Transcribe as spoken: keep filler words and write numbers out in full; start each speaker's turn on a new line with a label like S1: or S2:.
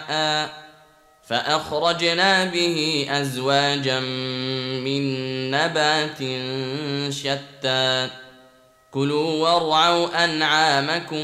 S1: ماء فأخرجنا به أزواجا من نبات شتى كلوا وارعوا أنعامكم